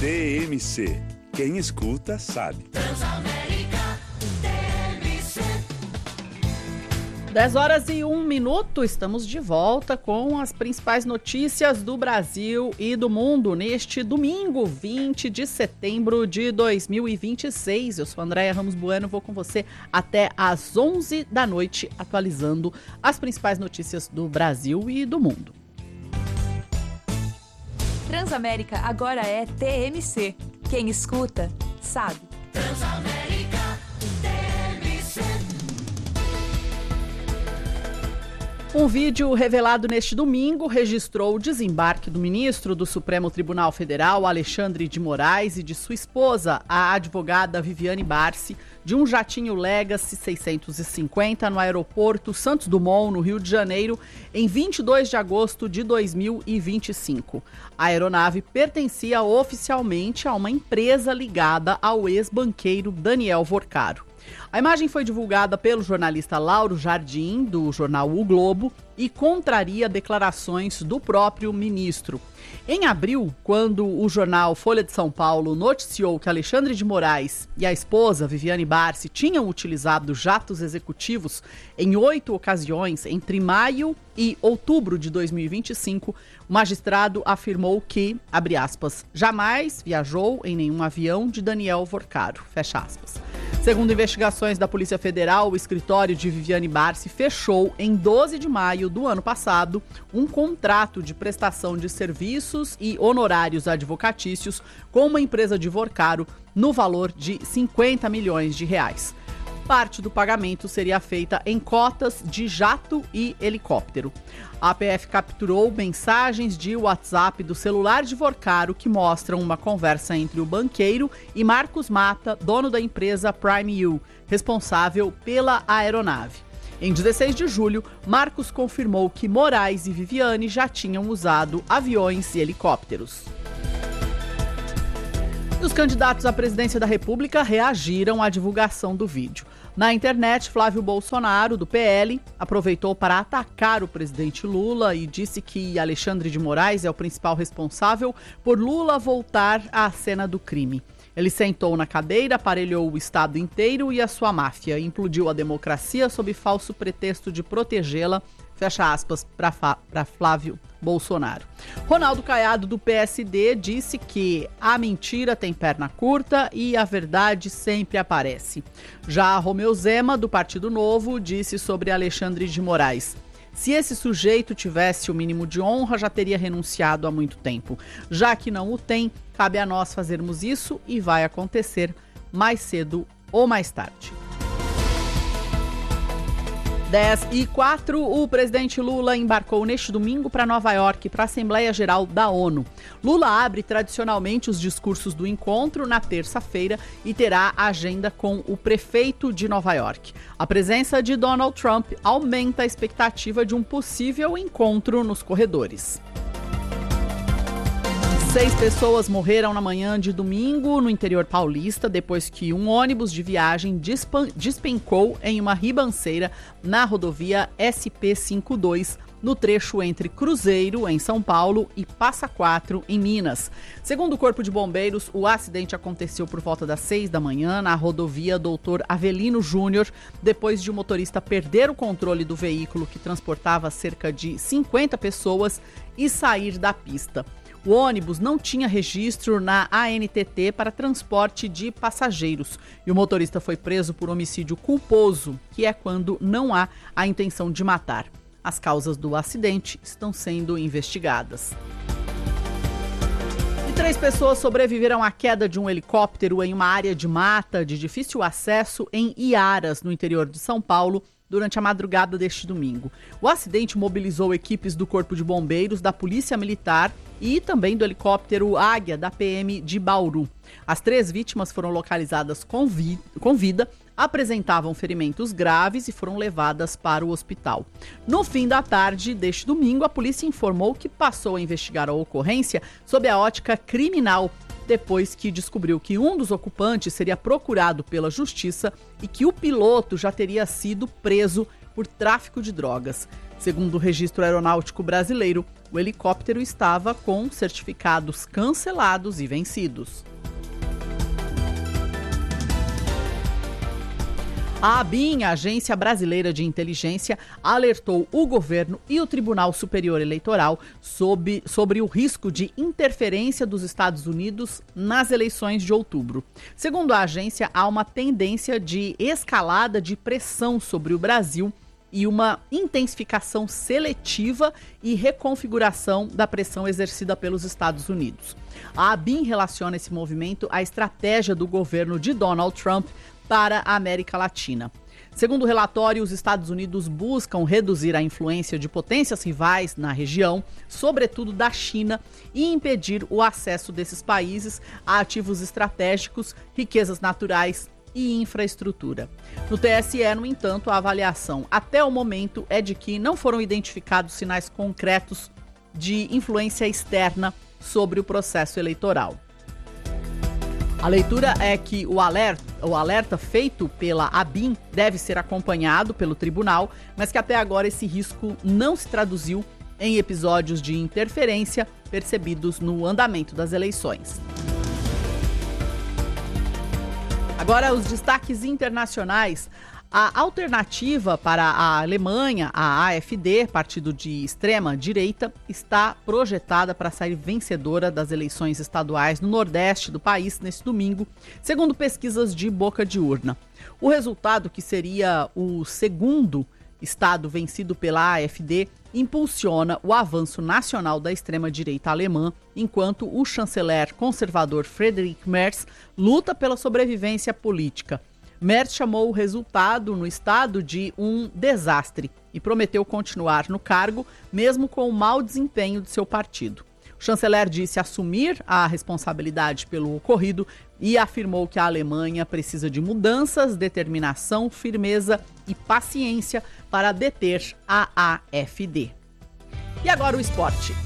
TMC. Quem escuta, sabe. Transamérica, TMC. 10h01, estamos de volta com as principais notícias do Brasil e do mundo neste domingo, 20 de setembro de 2026. Eu sou Andréia Ramos Bueno, vou com você até às 11 da noite, atualizando as principais notícias do Brasil e do mundo. Transamérica agora é TMC. Quem escuta, sabe. Transamérica, TMC. Um vídeo revelado neste domingo registrou o desembarque do ministro do Supremo Tribunal Federal, Alexandre de Moraes, e de sua esposa, a advogada Viviane Barsi, de um jatinho Legacy 650 no aeroporto Santos Dumont, no Rio de Janeiro, em 22 de agosto de 2025. A aeronave pertencia oficialmente a uma empresa ligada ao ex-banqueiro Daniel Vorcaro. A imagem foi divulgada pelo jornalista Lauro Jardim, do jornal O Globo, e contraria declarações do próprio ministro. Em abril, quando o jornal Folha de São Paulo noticiou que Alexandre de Moraes e a esposa, Viviane Barsi, tinham utilizado jatos executivos em 8 ocasiões entre maio e outubro de 2025, o magistrado afirmou que, abre aspas, jamais viajou em nenhum avião de Daniel Vorcaro, fecha aspas. Segundo investigações da Polícia Federal, o escritório de Viviane Barsi fechou, em 12 de maio do ano passado, um contrato de prestação de serviços e honorários advocatícios com uma empresa de Vorcaro no valor de 50 milhões de reais. Parte do pagamento seria feita em cotas de jato e helicóptero. A PF capturou mensagens de WhatsApp do celular de Vorcaro que mostram uma conversa entre o banqueiro e Marcos Mata, dono da empresa Prime U, responsável pela aeronave. Em 16 de julho, Marcos confirmou que Moraes e Viviane já tinham usado aviões e helicópteros. Os candidatos à presidência da República reagiram à divulgação do vídeo. Na internet, Flávio Bolsonaro, do PL, aproveitou para atacar o presidente Lula e disse que Alexandre de Moraes é o principal responsável por Lula voltar à cena do crime. Ele sentou na cadeira, aparelhou o Estado inteiro e a sua máfia, implodiu a democracia sob falso pretexto de protegê-la, fecha aspas, para Flávio Bolsonaro. Ronaldo Caiado, do PSD, disse que a mentira tem perna curta e a verdade sempre aparece. Já Romeu Zema, do Partido Novo, disse sobre Alexandre de Moraes: se esse sujeito tivesse o mínimo de honra, já teria renunciado há muito tempo. Já que não o tem, cabe a nós fazermos isso e vai acontecer mais cedo ou mais tarde. 10h04, o presidente Lula embarcou neste domingo para Nova York, para a Assembleia Geral da ONU. Lula abre tradicionalmente os discursos do encontro na terça-feira e terá agenda com o prefeito de Nova York. A presença de Donald Trump aumenta a expectativa de um possível encontro nos corredores. 6 pessoas morreram na manhã de domingo no interior paulista depois que um ônibus de viagem despencou em uma ribanceira na rodovia SP-52, no trecho entre Cruzeiro, em São Paulo, e Passa Quatro, em Minas. Segundo o Corpo de Bombeiros, o acidente aconteceu por volta das 6 da manhã na rodovia Doutor Avelino Júnior, depois de o motorista perder o controle do veículo que transportava cerca de 50 pessoas e sair da pista. O ônibus não tinha registro na ANTT para transporte de passageiros e o motorista foi preso por homicídio culposo, que é quando não há a intenção de matar. As causas do acidente estão sendo investigadas. E 3 pessoas sobreviveram à queda de um helicóptero em uma área de mata de difícil acesso em Iaras, no interior de São Paulo, durante a madrugada deste domingo. O acidente mobilizou equipes do Corpo de Bombeiros, da Polícia Militar e também do helicóptero Águia, da PM de Bauru. As 3 vítimas foram localizadas com vida, apresentavam ferimentos graves e foram levadas para o hospital. No fim da tarde deste domingo, a polícia informou que passou a investigar a ocorrência sob a ótica criminal, depois que descobriu que um dos ocupantes seria procurado pela justiça e que o piloto já teria sido preso por tráfico de drogas. Segundo o Registro Aeronáutico Brasileiro, O helicóptero estava com certificados cancelados e vencidos. A ABIN, a Agência Brasileira de Inteligência, alertou o governo e o Tribunal Superior Eleitoral sobre o risco de interferência dos Estados Unidos nas eleições de outubro. Segundo a agência, há uma tendência de escalada de pressão sobre o Brasil e uma intensificação seletiva e reconfiguração da pressão exercida pelos Estados Unidos. A ABIN relaciona esse movimento à estratégia do governo de Donald Trump para a América Latina. Segundo o relatório, os Estados Unidos buscam reduzir a influência de potências rivais na região, sobretudo da China, e impedir o acesso desses países a ativos estratégicos, riquezas naturais e infraestrutura. No TSE, no entanto, a avaliação até o momento é de que não foram identificados sinais concretos de influência externa sobre o processo eleitoral. A leitura é que o alerta feito pela ABIN deve ser acompanhado pelo tribunal, mas que até agora esse risco não se traduziu em episódios de interferência percebidos no andamento das eleições. Agora, os destaques internacionais. A alternativa para a Alemanha, a AfD, partido de extrema-direita, está projetada para sair vencedora das eleições estaduais no Nordeste do país neste domingo, segundo pesquisas de boca de urna. O resultado, que seria o segundo estado vencido pela AfD, impulsiona o avanço nacional da extrema-direita alemã, enquanto o chanceler conservador Friedrich Merz luta pela sobrevivência política. Merz chamou o resultado no estado de um desastre e prometeu continuar no cargo, mesmo com o mau desempenho de seu partido. O chanceler disse assumir a responsabilidade pelo ocorrido e afirmou que a Alemanha precisa de mudanças, determinação, firmeza e paciência para deter a AfD. E agora o esporte.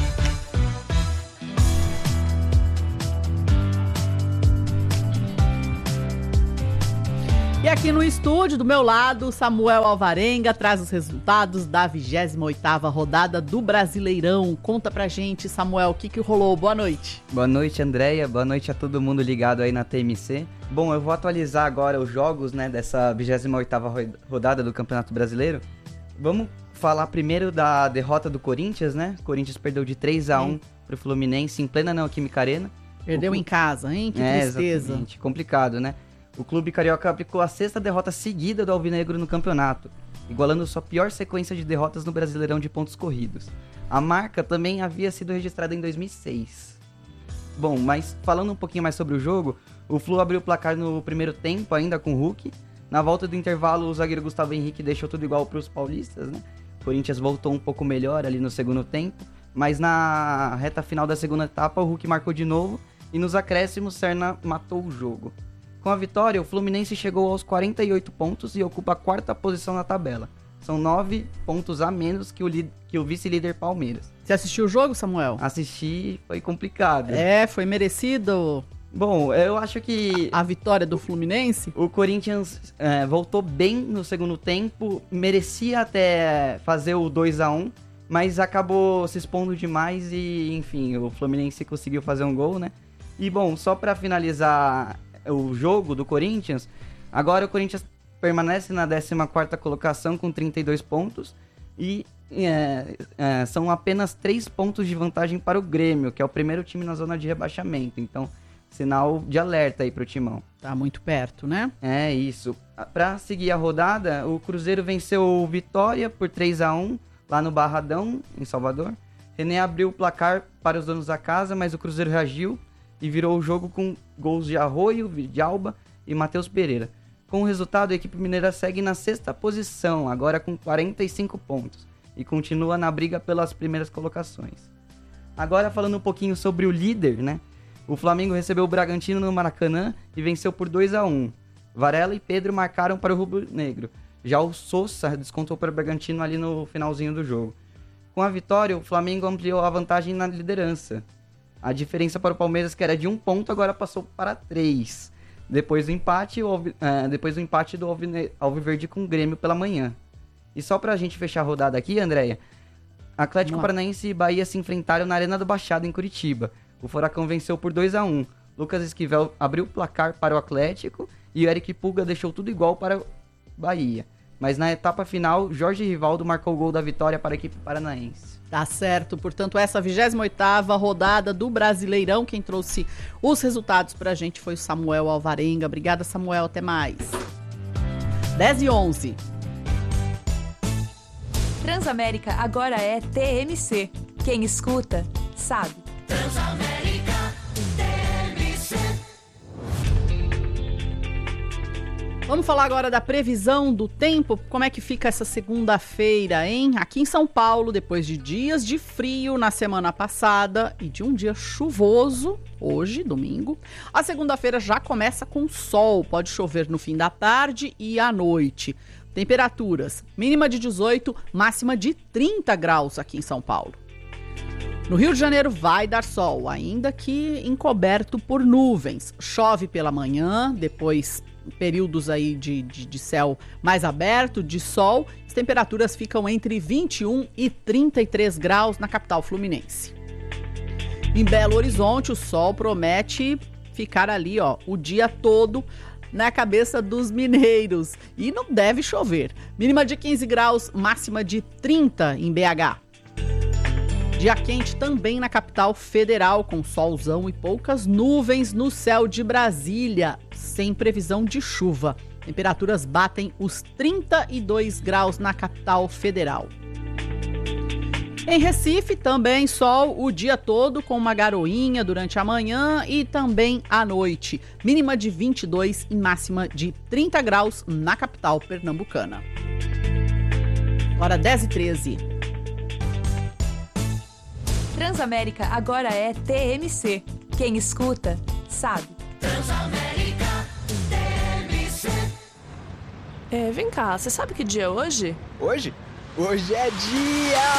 E aqui no estúdio, do meu lado, Samuel Alvarenga traz os resultados da 28ª rodada do Brasileirão. Conta pra gente, Samuel, o que rolou? Boa noite. Boa noite, Andréia. Boa noite a todo mundo ligado aí na TMC. Bom, eu vou atualizar agora os jogos, né, dessa 28ª rodada do Campeonato Brasileiro. Vamos falar primeiro da derrota do Corinthians, né? O Corinthians perdeu de 3-1 pro Fluminense em plena Neoquímica Arena. Perdeu em casa, hein? Que tristeza. Exatamente. Complicado, né? O clube carioca aplicou a 6ª derrota seguida do Alvinegro no campeonato, igualando sua pior sequência de derrotas no Brasileirão de pontos corridos. A marca também havia sido registrada em 2006. Bom, mas falando um pouquinho mais sobre o jogo, o Flu abriu o placar no primeiro tempo ainda com o Hulk. Na volta do intervalo, o zagueiro Gustavo Henrique deixou tudo igual para os paulistas, né? O Corinthians voltou um pouco melhor ali no segundo tempo, mas na reta final da segunda etapa, o Hulk marcou de novo e nos acréscimos, Serna matou o jogo. Com a vitória, o Fluminense chegou aos 48 pontos e ocupa a 4ª posição na tabela. São 9 pontos a menos que o vice-líder Palmeiras. Você assistiu o jogo, Samuel? Assisti, foi complicado. Foi merecido. Bom, eu acho que a vitória do Fluminense? O Corinthians voltou bem no segundo tempo, merecia até fazer o 2-1, mas acabou se expondo demais e, enfim, o Fluminense conseguiu fazer um gol, né? E, bom, só para finalizar o jogo do Corinthians, agora o Corinthians permanece na 14ª colocação com 32 pontos e são apenas 3 pontos de vantagem para o Grêmio, que é o primeiro time na zona de rebaixamento, então sinal de alerta aí pro Timão. Tá muito perto, né? É isso. Para seguir a rodada, o Cruzeiro venceu o Vitória por 3-1 lá no Barradão, em Salvador. René abriu o placar para os donos da casa, mas o Cruzeiro reagiu e virou o jogo com gols de Arroio, Vidalba e Matheus Pereira. Com o resultado, a equipe mineira segue na 6ª posição, agora com 45 pontos, e continua na briga pelas primeiras colocações. Agora falando um pouquinho sobre o líder, né? O Flamengo recebeu o Bragantino no Maracanã e venceu por 2-1. Varela e Pedro marcaram para o rubro-negro. Já o Sousa descontou para o Bragantino ali no finalzinho do jogo. Com a vitória, o Flamengo ampliou a vantagem na liderança. A diferença para o Palmeiras, que era de 1 ponto, agora passou para 3. Depois do empate do Alviverde com o Grêmio pela manhã. E só para a gente fechar a rodada aqui, Andréia, Atlético Vamos lá. Paranaense e Bahia se enfrentaram na Arena do Baixada, em Curitiba. O Furacão venceu por 2-1. Lucas Esquivel abriu o placar para o Atlético e o Eric Pulga deixou tudo igual para o Bahia. Mas na etapa final, Jorge Rivaldo marcou o gol da vitória para a equipe paranaense. Tá certo, portanto, essa 28ª rodada do Brasileirão, quem trouxe os resultados pra gente foi o Samuel Alvarenga. Obrigada, Samuel, até mais. 10h11. Transamérica agora é TMC. Quem escuta, sabe. Transamérica TMC. Vamos falar agora da previsão do tempo. Como é que fica essa segunda-feira, hein? Aqui em São Paulo, depois de dias de frio na semana passada e de um dia chuvoso, hoje, domingo, a segunda-feira já começa com sol. Pode chover no fim da tarde e à noite. Temperaturas mínima de 18, máxima de 30 graus aqui em São Paulo. No Rio de Janeiro vai dar sol, ainda que encoberto por nuvens. Chove pela manhã, depois períodos aí de céu mais aberto, de sol. As temperaturas ficam entre 21 e 33 graus na capital fluminense. Em Belo Horizonte, o sol promete ficar ali, ó, o dia todo na cabeça dos mineiros. E não deve chover. Mínima de 15 graus, máxima de 30 em BH. Dia quente também na capital federal, com solzão e poucas nuvens no céu de Brasília, sem previsão de chuva. Temperaturas batem os 32 graus na capital federal. Em Recife, também sol o dia todo, com uma garoinha durante a manhã e também à noite. Mínima de 22 e máxima de 30 graus na capital pernambucana. Agora 10h13. Transamérica agora é TMC. Quem escuta, sabe. Transamérica TMC. Vem cá, você sabe que dia é hoje? Hoje? Hoje é dia